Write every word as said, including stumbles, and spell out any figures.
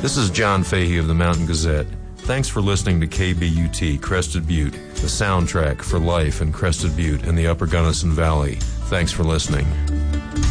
This is John Fahey of the Mountain Gazette. Thanks for listening to K B U T, Crested Butte, the soundtrack for life in Crested Butte and the Upper Gunnison Valley. Thanks for listening.